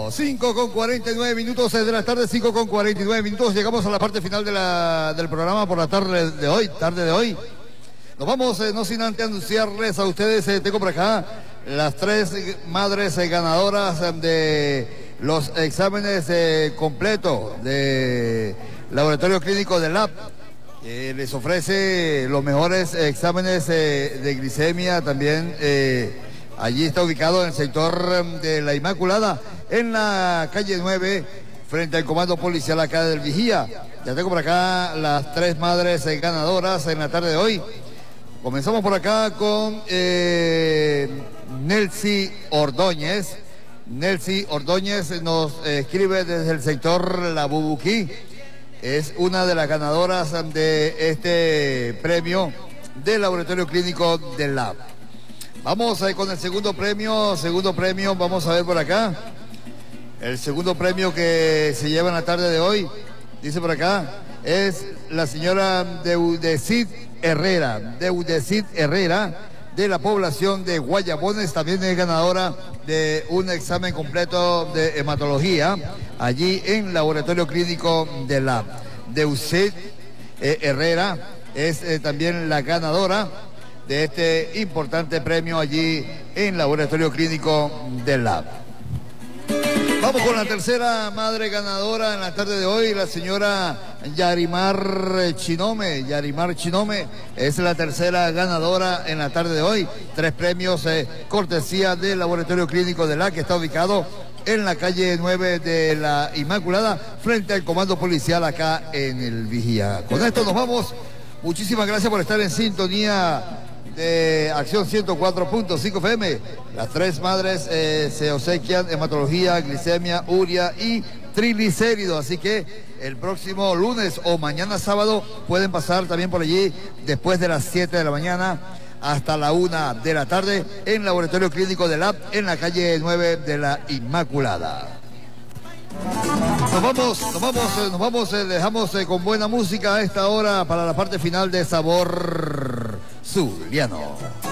5 con 49 minutos de la tarde, 5 con 49 minutos. Llegamos a la parte final del programa por la tarde de hoy. Nos vamos, no sin antes anunciarles a ustedes, tengo por acá las tres madres ganadoras de los exámenes completos de Laboratorio Clínico del Lab. Les ofrece los mejores exámenes de glicemia también. Allí está ubicado en el sector de la Inmaculada, en la calle 9, frente al comando policial acá del Vigía. Ya tengo por acá las tres madres ganadoras en la tarde de hoy. Comenzamos por acá con Nelcy Ordóñez. Nelcy Ordóñez nos escribe desde el sector La Bubuquí. Es una de las ganadoras de este premio del Laboratorio Clínico del Lab. Vamos con el segundo premio, vamos a ver por acá. El segundo premio que se lleva en la tarde de hoy, dice por acá, es la señora Deudecid Herrera, de la población de Guayabones. También es ganadora de un examen completo de hematología, allí en Laboratorio Clínico del Lab. Deudecid Herrera es también la ganadora de este importante premio allí en Laboratorio Clínico del Lab. Vamos con la tercera madre ganadora en la tarde de hoy, la señora Yarimar Chinome. Yarimar Chinome es la tercera ganadora en la tarde de hoy. 3 premios cortesía del Laboratorio Clínico del Lab, que está ubicado en la calle 9 de la Inmaculada, frente al comando policial acá en el Vigía. Con esto nos vamos. Muchísimas gracias por estar en sintonía de Acción 104.5 FM. Las tres madres se obsequian hematología, glicemia, urea y triglicéridos. Así que el próximo lunes o mañana sábado pueden pasar también por allí después de las 7 de la mañana hasta la 1 de la tarde en Laboratorio Clínico del Lab, en la calle 9 de la Inmaculada. Nos vamos, dejamos con buena música a esta hora para la parte final de Sabor Zuliano.